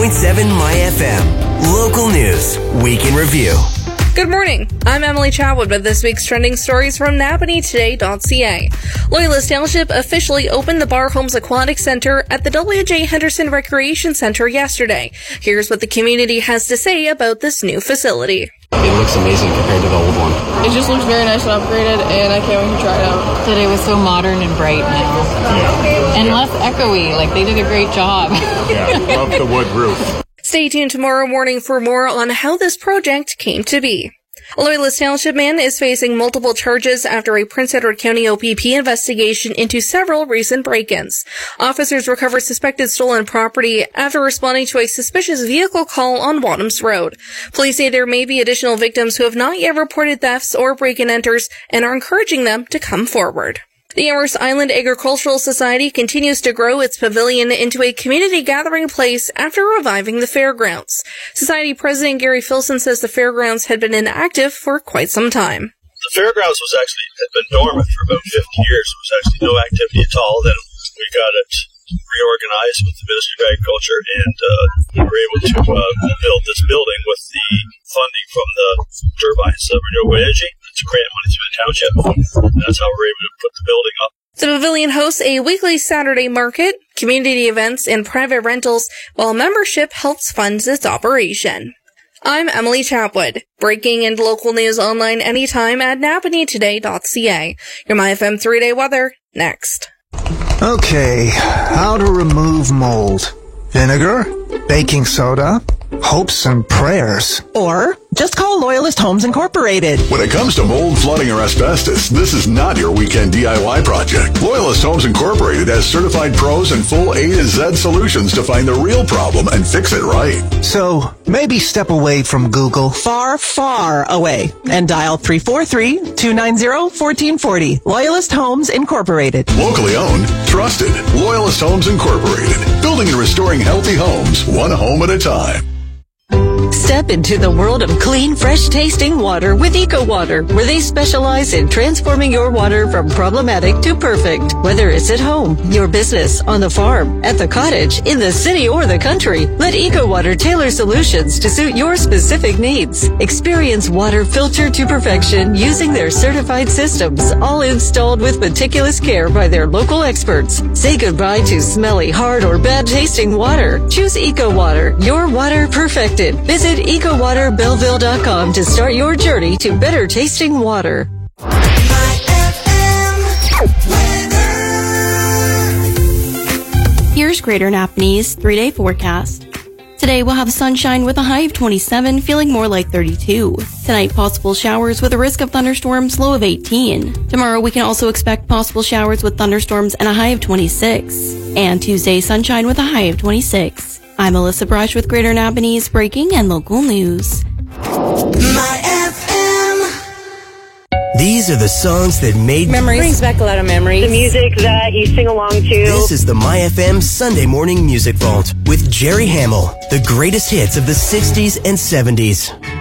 My FM. Local news, week in review. Good morning. I'm Emily Chatwood with this week's trending stories from Napanee-Today.ca. Loyalist Township officially opened the Bar Homes Aquatic Center at the W.J. Henderson Recreation Center yesterday. Here's what the community has to say about this new facility. It looks amazing compared to the old one. It just looks very nice and upgraded, and I can't wait to try it out. Today was so modern and bright now. And less echoey. Like, they did a great job. Yeah, love the wood roof. Stay tuned tomorrow morning for more on how this project came to be. A Loyalist Township man is facing multiple charges after a Prince Edward County OPP investigation into several recent break-ins. Officers recovered suspected stolen property after responding to a suspicious vehicle call on Wadhams Road. Police say there may be additional victims who have not yet reported thefts or break-and-enters and are encouraging them to come forward. The Amherst Island Agricultural Society continues to grow its pavilion into a community gathering place after reviving the fairgrounds. Society President Gary Filson says the fairgrounds had been inactive for quite some time. The fairgrounds had been dormant for about 50 years. There was actually no activity at all. Then we got it reorganized with the Ministry of Agriculture, and we were able to build this building with the funding from the turbines, renewable energy. It's grant money through the township. That's how we're able to put the building up. The pavilion hosts a weekly Saturday market, community events, and private rentals, while membership helps fund its operation. I'm Emily Chatwood. Breaking and local news online anytime at Napanee-Today.ca. Your MyFM 3-day weather, next. Okay, how to remove mold. Vinegar, baking soda, hopes and prayers. Or just call Loyalist Homes Incorporated. When it comes to mold, flooding, or asbestos, this is not your weekend DIY project. Loyalist Homes Incorporated has certified pros and full A to Z solutions to find the real problem and fix it right. So, maybe step away from Google. Far, far away. And dial 343-290-1440. Loyalist Homes Incorporated. Locally owned, trusted. Loyalist Homes Incorporated. Building and restoring healthy homes, one home at a time. Step into the world of clean, fresh-tasting water with EcoWater, where they specialize in transforming your water from problematic to perfect. Whether it's at home, your business, on the farm, at the cottage, in the city, or the country, let EcoWater tailor solutions to suit your specific needs. Experience water filtered to perfection using their certified systems, all installed with meticulous care by their local experts. Say goodbye to smelly, hard, or bad-tasting water. Choose EcoWater, your water perfected. Visit EcoWaterBelleville.com to start your journey to better tasting water. Here's Greater Napanee's 3-day forecast. Today we'll have sunshine with a high of 27, feeling more like 32. Tonight, possible showers with a risk of thunderstorms, low of 18. Tomorrow we can also expect possible showers with thunderstorms and a high of 26. And Tuesday, sunshine with a high of 26. I'm Alyssa Brush with Greater Napanee's breaking and local news. My FM. These are the songs that made memories. Brings back a lot of memories. The music that you sing along to. This is the My FM Sunday Morning Music Vault with Jerry Hamill. The greatest hits of the 60s and 70s.